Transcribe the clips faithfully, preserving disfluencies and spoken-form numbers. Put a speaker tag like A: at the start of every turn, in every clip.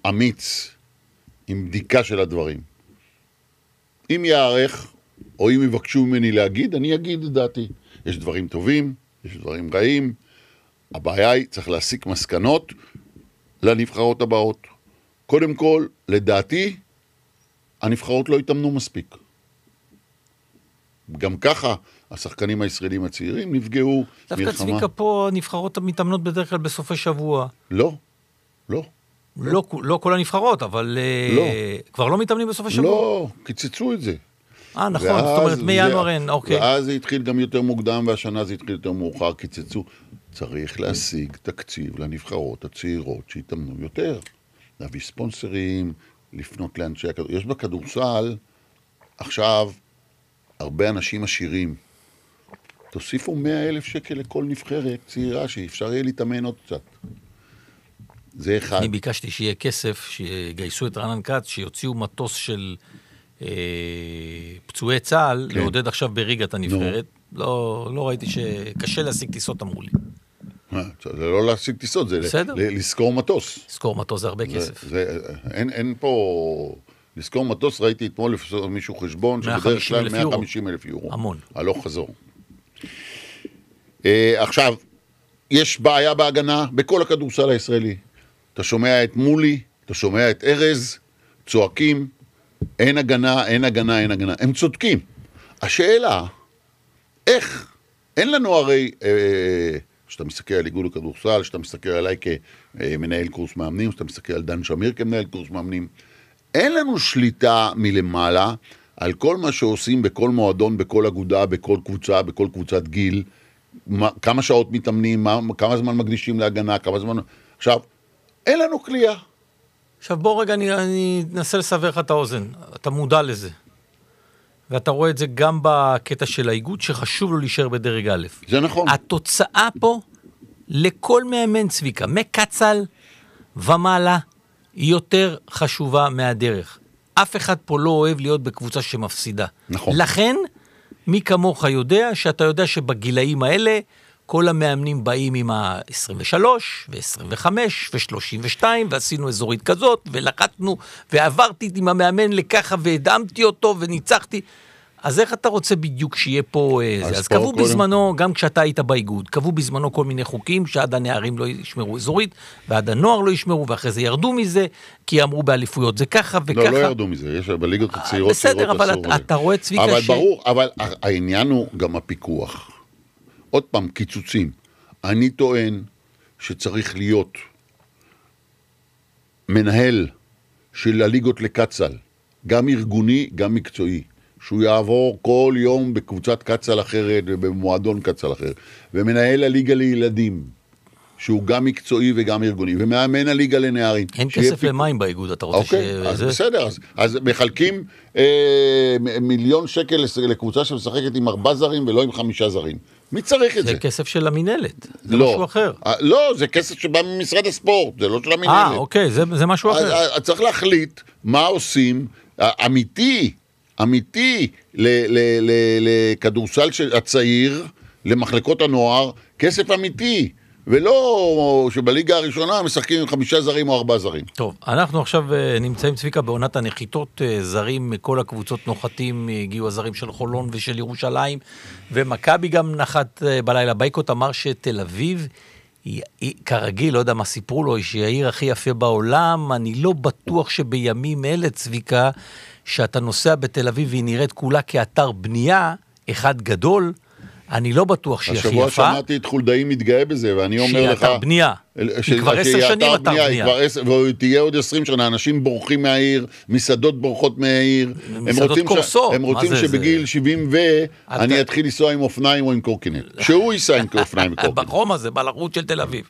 A: אמיץ עם בדיקה של הדברים. אם יערך, או אם יבקשו ממני להגיד, אני אגיד את דעתי. יש דברים טובים, יש דברים רעים. הבעיה היא, צריך להסיק מסקנות לנבחרות הבאות. קודם כל, לדעתי, הנבחרות לא יתאמנו מספיק. גם ככה, השחקנים הישראלים הצעירים נפגעו
B: מלחמה. דווקא צביקה פה, הנבחרות מתאמנות בדרך כלל בסופי שבוע.
A: לא, לא.
B: לא, לא כל הנבחרות, אבל
A: לא.
B: כבר לא מתאמנים בסופי שבוע?
A: לא, קיצצו את זה.
B: אה, נכון, ואז, זאת אומרת, מינואר אין, אוקיי.
A: ואז זה התחיל גם יותר מוקדם, והשנה זה התחיל יותר מאוחר, קיצצו. צריך להשיג תקציב לנבחרות הצעירות שהתאמנו יותר. להביא ספונסרים, לפנות לאנשי הכדורסל. יש בכדורסל, עכשיו, הרבה אנשים עשירים. תוסיפו מאה אלף שקל לכל נבחרת צעירה, שאפשר יהיה להתאמן עוד קצת. זה אחד.
B: אני ביקשתי שיהיה כסף, שיגייסו את רענן כץ, שיוציאו מטוס של אה, פצועי צה"ל, כן. לעודד עכשיו בריגת הנבחרת. לא, לא ראיתי שקשה להשיג טיסות, אמרו לי.
A: זה לא להשיג טיסות, זה בסדר? לזכור מטוס.
B: לזכור מטוס זה הרבה כסף.
A: זה, זה, אין, אין פה... לזכור מטוס, ראיתי אתמול לפסור מישהו חשבון, שבדרך כלל מאה וחמישים אלף יורו.
B: המון.
A: הלוך חזור. אה, עכשיו, יש בעיה בהגנה בכל הכדורסל הישראלי. אתה שומע את מולי, אתה שומע את ארז, צועקים, אין הגנה, אין הגנה, אין הגנה. הם צודקים. השאלה, איך? אין לנו הרי, אה, שאתה מסתכל על איגוד הכדורסל, שאתה מסתכל עליי כמנהל קורס מאמנים, שאתה מסתכל על דן שמיר כמנהל קורס מאמנים, אין לנו שליטה מלמעלה על כל מה שעושים בכל מועדון, בכל אגודה, בכל קבוצה, בכל קבוצת גיל, מה, כמה שעות מתאמנים, מה, כמה זמן מקדישים להגנה, כמה זמן... עכשיו, אין לנו קליעה.
B: עכשיו בוא רגע, אני, אני אנסה לסבר לך את האוזן. אתה מודע לזה. ואתה רואה את זה גם בקטע של האיגוד, שחשוב לו להישאר בדרג א'.
A: זה נכון.
B: התוצאה פה, לכל מאמן צביקה, מקצל ומעלה, היא יותר חשובה מהדרך. אף אחד פה לא אוהב להיות בקבוצה שמפסידה.
A: נכון.
B: לכן, מי כמוך יודע, שאתה יודע שבגילאים האלה, כל המאמנים באים עם ה-עשרים ושלוש, ו-עשרים וחמש, ו-שלושים ושתיים, ועשינו אזורית כזאת, ולחצנו, ועברתי עם המאמן לככה, והדמתי אותו, וניצחתי. אז איך אתה רוצה בדיוק שיהיה פה זה? אז קבעו בזמנו, גם כשאתה היית באיגוד, קבעו בזמנו כל מיני חוקים, שעד הנערים לא ישמרו אזורית, ועד הנוער לא ישמרו, ואחרי זה ירדו מזה, כי אמרו באליפויות זה ככה וככה.
A: לא, לא ירדו מזה, יש בליגות הצעירות.
B: בסדר, אבל אתה רואה צביקה ש...
A: אבל ברור, אבל העניין הוא גם הפיקוח. עוד פעם, קיצוצים. אני טוען שצריך להיות מנהל של הליגות לקצל, גם ארגוני, גם מקצועי. שהוא יעבור כל יום בקבוצת קצל אחרת ובמועדון קצל אחר, ומנהל הליגה לילדים, שהוא גם מקצועי וגם ארגוני, ומאמן הליגה לנערים.
B: אין כסף פיק... למים באיגוד, אתה רוצה
A: אוקיי,
B: ש...
A: אז
B: זה...
A: בסדר, אז, אז מחלקים אה, מיליון שקל לקבוצה שמשחקת עם ארבעה זרים ולא עם חמישה זרים. מי צריך את זה?
B: זה כסף של המנהלת, זה
A: לא,
B: משהו אחר.
A: לא, זה כסף שבא ממשרד הספורט, זה לא של המנהלת.
B: אה, אוקיי, זה, זה משהו אחר.
A: אז, אז צריך להחליט מה עושים, אמיתי, אמיתי לכדורסל הצעיר, למחלקות הנוער, כסף אמיתי, ולא שבליגה הראשונה משחקים עם חמישה זרים או ארבעה זרים.
B: טוב, אנחנו עכשיו נמצאים צביקה בעונת הנחיתות, זרים מכל הקבוצות נוחתים, הגיעו הזרים של חולון ושל ירושלים, ומכבי גם נחת בלילה. בייקוט אמר שתל אביב, היא, היא, כרגיל, לא יודע מה סיפרו לו, שהיא העיר הכי יפה בעולם. אני לא בטוח שבימים אלה צביקה, שאתה נוסע בתל אביב והיא נראית כולה כאתר בנייה, אחד גדול, אני לא בטוח שהיא הכי יפה.
A: השבוע שמעתי את חולדאי מתגאה בזה, ואני אומר לך...
B: שהיא אתר בנייה. היא כבר עשר שנים אתר בנייה.
A: והיא תהיה עוד עשרים שנה, אנשים בורחים מהעיר, מסעדות בורחות מהעיר.
B: מסעדות קורסות.
A: הם רוצים שבגיל שבעים ו... אני אתחיל לנסוע עם אופניים או עם קורקינט. שהוא ייסע עם אופניים וקורקינט.
B: בחום הזה, בלרוץ של תל אביב.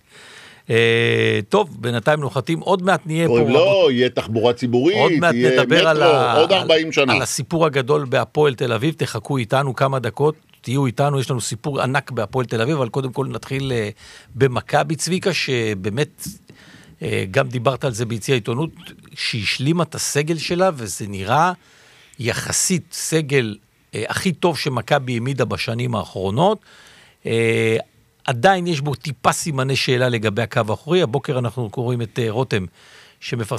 B: טוב, בינתיים נוחתים, עוד מעט נהיה פה...
A: לא, יהיה תחבורה ציבורית, יהיה מטרו, עוד ארבעים שנה.
B: על הסיפור הגדול בהפועל תל אביב, תחכו איתנו כמה דקות, תהיו איתנו, יש לנו סיפור ענק בהפועל תל אביב, אבל קודם כל נתחיל במכבי צביקה, שבאמת, גם דיברת על זה ביציע העיתונות, שהשלימה את הסגל שלה, וזה נראה יחסית סגל הכי טוב שמכבי העמידה בשנים האחרונות, עדיין יש בו טיפה סימני שאלה לגבי הקו האחורי. הבוקר אנחנו קוראים את רותם שמפרסם